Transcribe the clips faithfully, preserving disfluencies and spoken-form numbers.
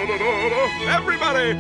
Everybody!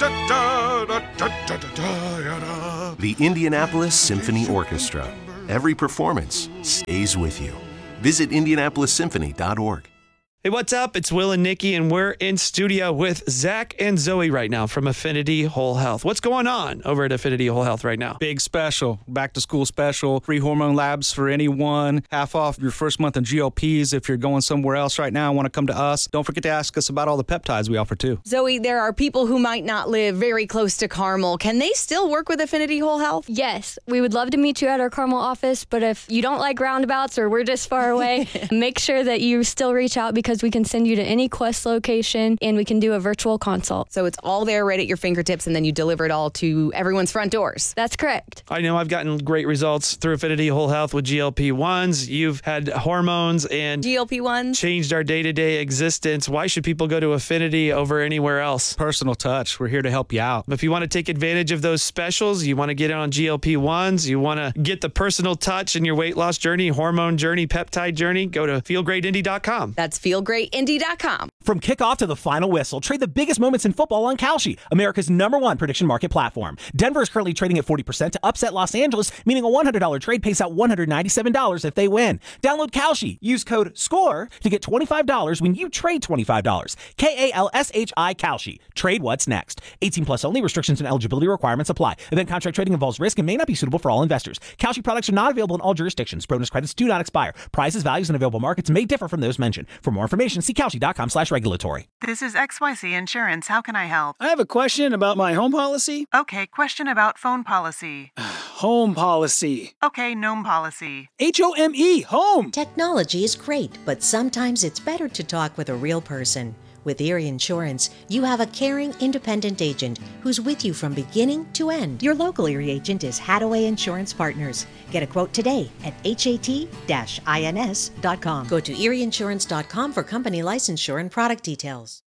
The Indianapolis Symphony Orchestra. Every performance stays with you. Visit indianapolis symphony dot org. Hey, what's up? It's Will and Nikki, and we're in studio with Zach and Zoe right now from Affinity Whole Health. What's going on over at Affinity Whole Health right now? Big special, back to school special, free hormone labs for anyone, half off your first month in G L Ps. If you're going somewhere else right now and want to come to us, don't forget to ask us about all the peptides we offer too. Zoe, there are people who might not live very close to Carmel. Can they still work with Affinity Whole Health? Yes, we would love to meet you at our Carmel office, but if you don't like roundabouts or we're just far away, make sure that you still reach out because we can send you to any Quest location and we can do a virtual consult. So it's all there right at your fingertips and then you deliver it all to everyone's front doors. That's correct. I know I've gotten great results through Affinity Whole Health with G L P ones. You've had hormones and G L P ones changed our day-to-day existence. Why should people go to Affinity over anywhere else? Personal touch. We're here to help you out. If you want to take advantage of those specials, you want to get on G L P ones, you want to get the personal touch in your weight loss journey, hormone journey, peptide journey, go to feel great indy dot com. That's feel great indy dot com. From kickoff to the final whistle, trade the biggest moments in football on Kalshi, America's number one prediction market platform. Denver is currently trading at forty percent to upset Los Angeles, meaning a one hundred dollars trade pays out one hundred ninety-seven dollars if they win. Download Kalshi. Use code SCORE to get twenty-five dollars when you trade twenty-five dollars. K A L S H I Kalshi. Trade what's next. eighteen plus only. Restrictions and eligibility requirements apply. Event contract trading involves risk and may not be suitable for all investors. Kalshi products are not available in all jurisdictions. Bonus credits do not expire. Prices, values, and available markets may differ from those mentioned. For more information, see Kalshi dot com slash regulatory. This is X Y Z Insurance. How can I help? I have a question about my home policy. Okay, question about phone policy. Home policy. Okay, gnome policy. H O M E, home. Technology is great, but sometimes it's better to talk with a real person. With Erie Insurance, you have a caring, independent agent who's with you from beginning to end. Your local Erie agent is Hadaway Insurance Partners. Get a quote today at hat dash ins dot com. Go to erie insurance dot com for company licensure and product details.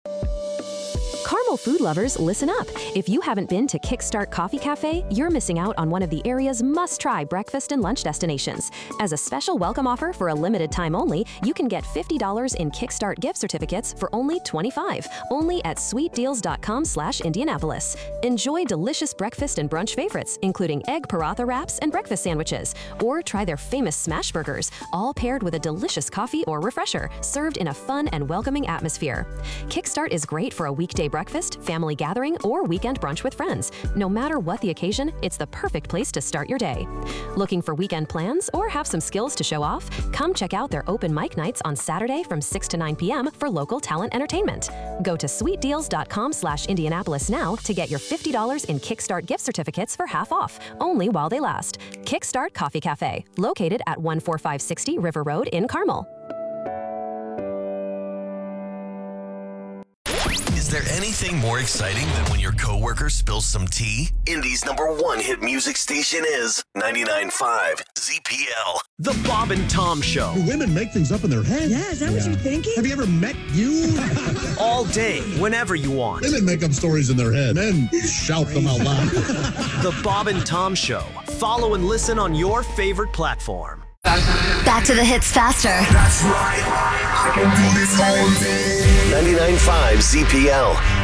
Carmel food lovers, listen up. If you haven't been to Kickstart Coffee Cafe, you're missing out on one of the area's must-try breakfast and lunch destinations. As a special welcome offer for a limited time only, you can get fifty dollars in Kickstart gift certificates for only twenty-five dollars, only at sweet deals dot com slash Indianapolis. Enjoy delicious breakfast and brunch favorites, including egg paratha wraps and breakfast sandwiches, or try their famous smash burgers, all paired with a delicious coffee or refresher, served in a fun and welcoming atmosphere. Kickstart is great for a weekday breakfast, family gathering, or weekend brunch with friends. No matter what the occasion, it's the perfect place to start your day. Looking for weekend plans or have some skills to show off? Come check out their open mic nights on Saturday from six to nine p.m. for local talent entertainment. Go to sweet deals dot com slash Indianapolis now to get your fifty dollars in Kickstart gift certificates for half off, only while they last. Kickstart Coffee Cafe, located at one four five six zero River Road in Carmel. Is there anything more exciting than when your coworker spills some tea? Indy's number one hit music station is ninety-nine point five Z P L. The Bob and Tom Show. Do women make things up in their head? Yeah, is that yeah. what you're thinking? Have you ever met you? All day, whenever you want. Women make up stories in their head. Men shout them out loud. The Bob and Tom Show. Follow and listen on your favorite platform. Back to the hits faster. That's right. I can do this all day. ninety-nine point five Z P L.